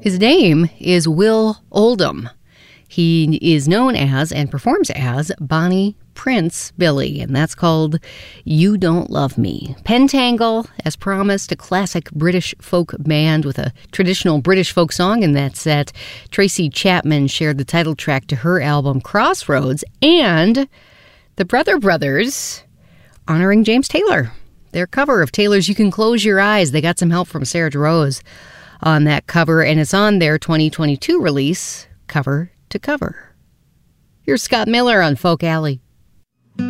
His name is Will Oldham. He is known as and performs as Bonnie Prince Billy, and that's called You Don't Love Me. Pentangle, as promised, a classic British folk band with a traditional British folk song in that set. Tracy Chapman shared the title track to her album Crossroads, and the Brother Brothers honoring James Taylor. Their cover of Taylor's You Can Close Your Eyes. They got some help from Sarah DeRose on that cover, and it's on their 2022 release, Cover to Cover. Here's Scott Miller on Folk Alley.